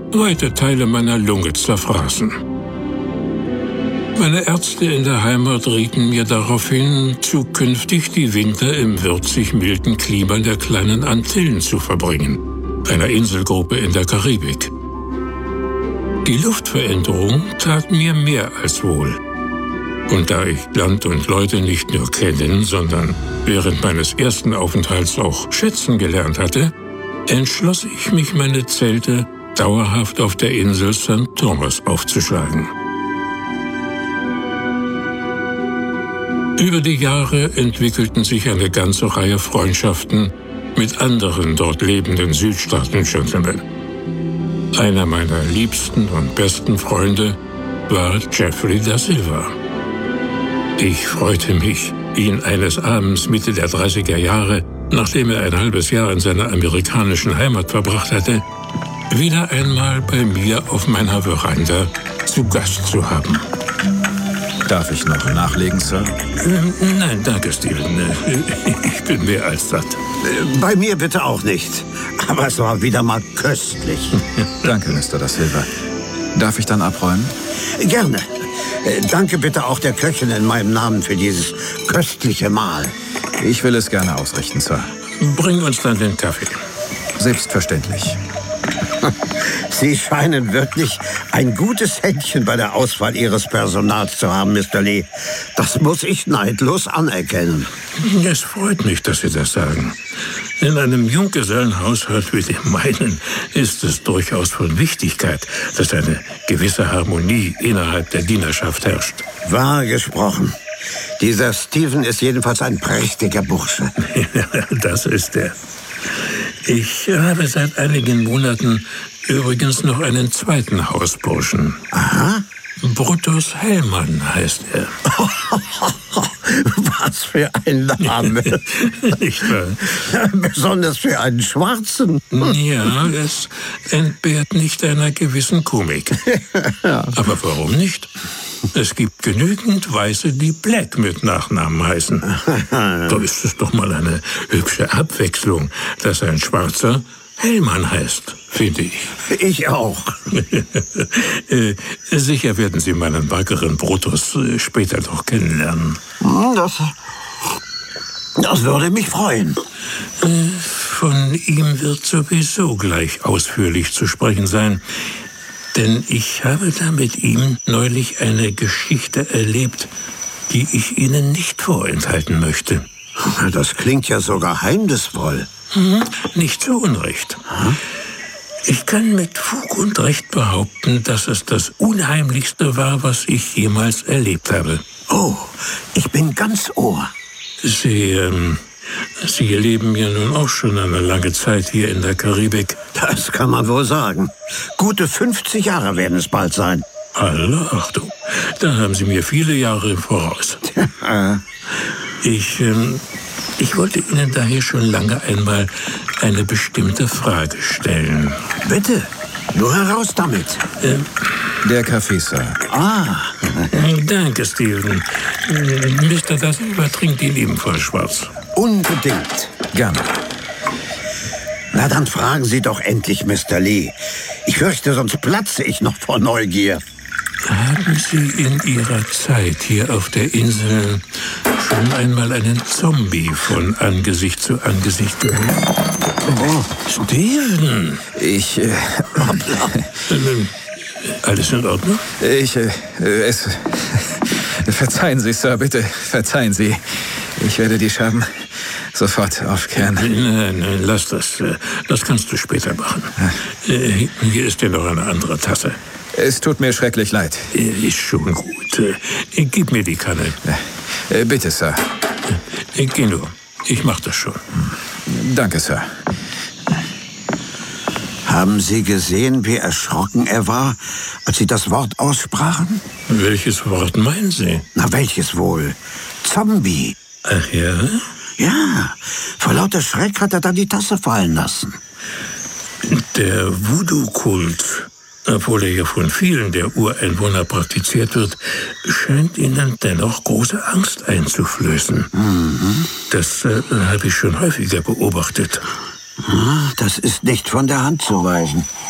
weite Teile meiner Lunge zerfraßen. Meine Ärzte in der Heimat rieten mir daraufhin, zukünftig die Winter im würzig milden Klima der kleinen Antillen zu verbringen, einer Inselgruppe in der Karibik. Die Luftveränderung tat mir mehr als wohl. Und da ich Land und Leute nicht nur kennen, sondern während meines ersten Aufenthalts auch schätzen gelernt hatte, entschloss ich mich, meine Zelte dauerhaft auf der Insel St. Thomas aufzuschlagen. Über die Jahre entwickelten sich eine ganze Reihe Freundschaften mit anderen dort lebenden Südstaaten-Gentlemen. Einer meiner liebsten und besten Freunde war Jeffrey da Silva. Ich freute mich, ihn eines Abends Mitte der 30er Jahre, nachdem er ein halbes Jahr in seiner amerikanischen Heimat verbracht hatte, wieder einmal bei mir auf meiner Veranda zu Gast zu haben. Darf ich noch nachlegen, Sir? Nein, danke, Stephen. Ich bin mehr als satt. Bei mir bitte auch nicht. Aber es war wieder mal köstlich. Danke, Mr. da Silva. Darf ich dann abräumen? Gerne. Danke bitte auch der Köchin in meinem Namen für dieses köstliche Mahl. Ich will es gerne ausrichten, Sir. Bring uns dann den Kaffee. Selbstverständlich. Sie scheinen wirklich ein gutes Händchen bei der Auswahl Ihres Personals zu haben, Mr. Lee. Das muss ich neidlos anerkennen. Es freut mich, dass Sie das sagen. In einem Junggesellenhaushalt wie dem meinen ist es durchaus von Wichtigkeit, dass eine gewisse Harmonie innerhalb der Dienerschaft herrscht. Wahr gesprochen. Dieser Stephen ist jedenfalls ein prächtiger Bursche. Das ist er. Ich habe seit einigen Monaten übrigens noch einen zweiten Hausburschen. Aha. Brutus Hellmann heißt er. Was für ein Name. Nicht wahr? Besonders für einen Schwarzen. Ja, es entbehrt nicht einer gewissen Komik. Aber warum nicht? Es gibt genügend Weiße, die Black mit Nachnamen heißen. Da ist es doch mal eine hübsche Abwechslung, dass ein Schwarzer Hellmann heißt, finde ich. Ich auch. Sicher werden Sie meinen wackeren Brutus später noch kennenlernen. Das würde mich freuen. Von ihm wird sowieso gleich ausführlich zu sprechen sein. Denn ich habe da mit ihm neulich eine Geschichte erlebt, die ich Ihnen nicht vorenthalten möchte. Das klingt ja so geheimnisvoll. Nicht zu Unrecht. Ich kann mit Fug und Recht behaupten, dass es das Unheimlichste war, was ich jemals erlebt habe. Oh, ich bin ganz Ohr. Sie leben ja nun auch schon eine lange Zeit hier in der Karibik. Das kann man wohl sagen. Gute 50 Jahre werden es bald sein. Alle Achtung, da haben Sie mir viele Jahre voraus. Ich wollte Ihnen daher schon lange einmal eine bestimmte Frage stellen. Bitte, nur heraus damit. Der Kaffee, Sir. Danke, Stephen. Mr. da Silva trinkt ihn ebenfalls schwarz. Unbedingt. Gerne. Na, dann fragen Sie doch endlich, Mr. Lee. Ich fürchte, sonst platze ich noch vor Neugier. Haben Sie in Ihrer Zeit hier auf der Insel schon einmal einen Zombie von Angesicht zu Angesicht gehört? Oh, Stephen! Alles in Ordnung? Verzeihen Sie, Sir, bitte, verzeihen Sie. Ich werde die Scherben sofort aufkehren. Nein, lass das. Das kannst du später machen. Hier ist ja noch eine andere Tasse. Es tut mir schrecklich leid. Ist schon gut. Gib mir die Kanne. Bitte, Sir. Geh nur. Ich mach das schon. Danke, Sir. Haben Sie gesehen, wie erschrocken er war, als Sie das Wort aussprachen? Welches Wort meinen Sie? Na, welches wohl? Zombie. Ach ja? Ja, vor lauter Schreck hat er dann die Tasse fallen lassen. Der Voodoo-Kult, obwohl er ja von vielen der Ureinwohner praktiziert wird, scheint ihnen dennoch große Angst einzuflößen. Das habe ich schon häufiger beobachtet. Das ist nicht von der Hand zu weisen.